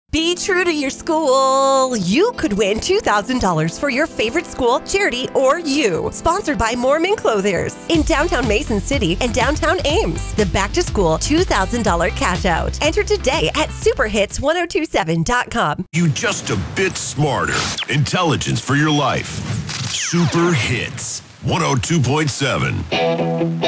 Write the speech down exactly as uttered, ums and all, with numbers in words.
Be true to your school. You could win two thousand dollars for your favorite school, charity, or you. Sponsored by Mormon Clothiers in downtown Mason City and downtown Ames. The Back to School two thousand dollars cash out. Enter today at super hits ten twenty-seven dot com. You just a bit smarter. Intelligence for your life. Super Hits one oh two point seven.